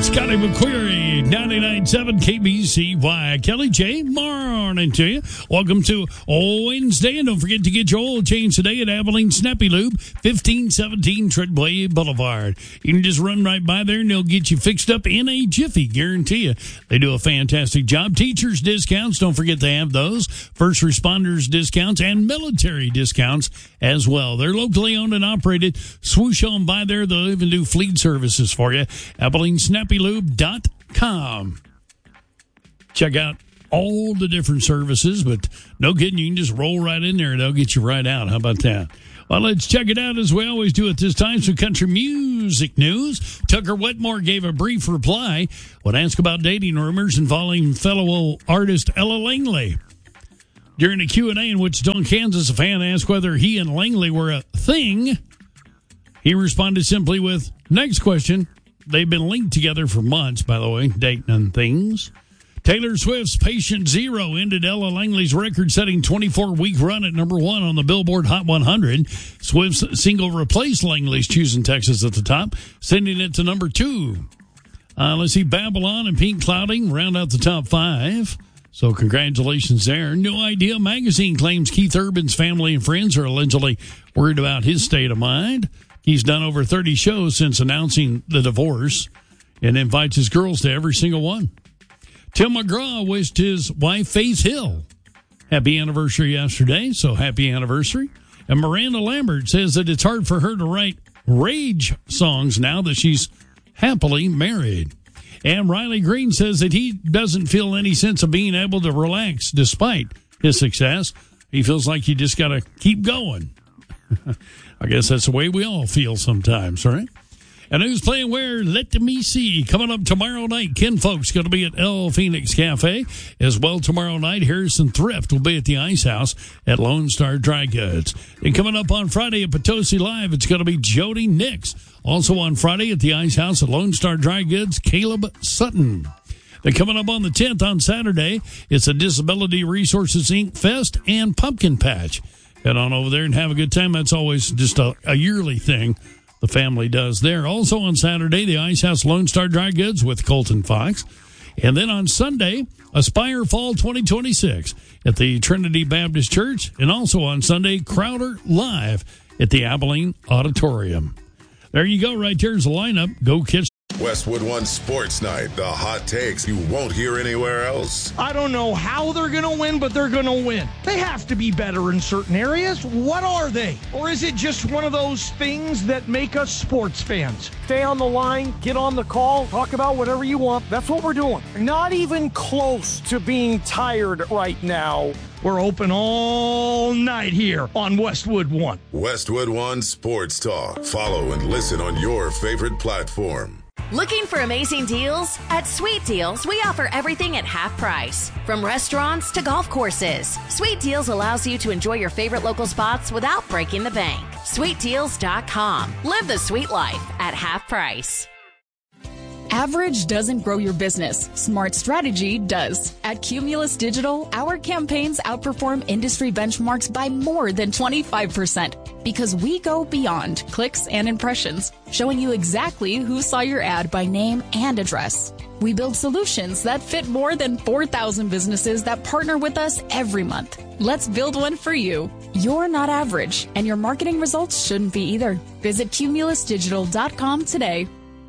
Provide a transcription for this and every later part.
Scotty McQuarrie, 99.7 KBCY. Kelly J, morning to you. Welcome to Wednesday, and don't forget to get your oil change today at Abilene Snappy Lube, 1517 Treadway Boulevard. You can just run right by there, and they'll get you fixed up in a jiffy, guarantee you. They do a fantastic job. Teachers discounts, don't forget to have those. First responders discounts and military discounts as well. They're locally owned and operated. Swoosh on by there. They'll even do fleet services for you. AbileneSnappyLube.com. Check out all the different services, but no kidding, you can just roll right in there and they'll get you right out. How about that? Well, let's check it out as we always do at this time. Some country music news. Tucker Wetmore gave a brief reply when asked about dating rumors involving fellow artist Ella Langley. During a Q&A in Wichita, Kansas, a fan asked whether he and Langley were a thing. He responded simply with, next question. They've been linked together for months, by the way, dating and things. Taylor Swift's Patient Zero ended Ella Langley's record-setting 24-week run at number one on the Billboard Hot 100. Swift's single replaced Langley's Choosing Texas at the top, sending it to number two. Let's see, Babylon and Pink Clouding round out the top five. So congratulations there. New Idea magazine claims Keith Urban's family and friends are allegedly worried about his state of mind. He's done over 30 shows since announcing the divorce and invites his girls to every single one. Tim McGraw wished his wife, Faith Hill, happy anniversary yesterday, so happy anniversary. And Miranda Lambert says that it's hard for her to write rage songs now that she's happily married. And Riley Green says that he doesn't feel any sense of being able to relax despite his success. He feels like you just got to keep going. I guess that's the way we all feel sometimes, right? And who's playing where? Let me see. Coming up tomorrow night, Ken Folks going to be at El Phoenix Cafe. As well tomorrow night, Harrison Thrift will be at the Ice House at Lone Star Dry Goods. And coming up on Friday at Potosi Live, it's going to be Jody Nix. Also on Friday at the Ice House at Lone Star Dry Goods, Caleb Sutton. Then coming up on the 10th on Saturday, it's a Disability Resources Inc. Fest and Pumpkin Patch. Head on over there and have a good time. That's always just a yearly thing the family does there. Also on Saturday, the Ice House Lone Star Dry Goods with Colton Fox. And then on Sunday, Aspire Fall 2026 at the Trinity Baptist Church. And also on Sunday, Crowder Live at the Abilene Auditorium. There you go. Right there's the lineup. Go catch Westwood One Sports Night. The hot takes you won't hear anywhere else. I don't know how they're going to win, but they're going to win. They have to be better in certain areas. What are they? Or is it just one of those things that make us sports fans? Stay on the line, get on the call, talk about whatever you want. That's what we're doing. Not even close to being tired right now. We're open all night here on Westwood One. Westwood One Sports Talk. Follow and listen on your favorite platform. Looking for amazing deals? At Sweet Deals, we offer everything at half price. From restaurants to golf courses, Sweet Deals allows you to enjoy your favorite local spots without breaking the bank. SweetDeals.com. Live the sweet life at half price. Average doesn't grow your business. Smart strategy does. At Cumulus Digital, our campaigns outperform industry benchmarks by more than 25% because we go beyond clicks and impressions, showing you exactly who saw your ad by name and address. We build solutions that fit more than 4,000 businesses that partner with us every month. Let's build one for you. You're not average, and your marketing results shouldn't be either. Visit cumulusdigital.com today.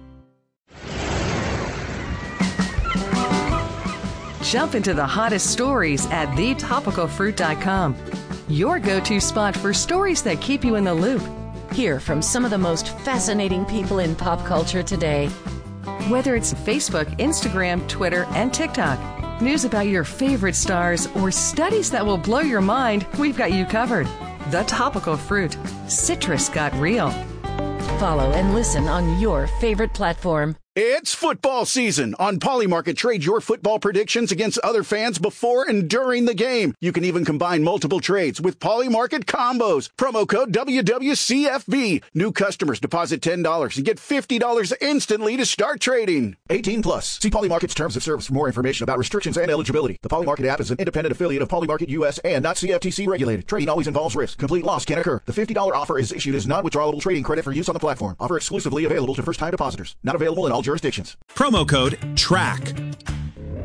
Jump into the hottest stories at thetopicalfruit.com. Your go-to spot for stories that keep you in the loop. Hear from some of the most fascinating people in pop culture today. Whether it's Facebook, Instagram, Twitter, and TikTok, news about your favorite stars, or studies that will blow your mind, we've got you covered. The Topical Fruit. Citrus got real. Follow and listen on your favorite platform. It's football season. On Polymarket, trade your football predictions against other fans before and during the game. You can even combine multiple trades with Polymarket combos. Promo code WWCFB. New customers deposit $10 and get $50 instantly to start trading. 18 plus. See Polymarket's terms of service for more information about restrictions and eligibility. The Polymarket app is an independent affiliate of Polymarket US and not CFTC regulated. Trading always involves risk. Complete loss can occur. The $50 offer is issued as non-withdrawable trading credit for use on the platform. Offer exclusively available to first-time depositors. Not available in all jurisdictions. Promo code TRACK.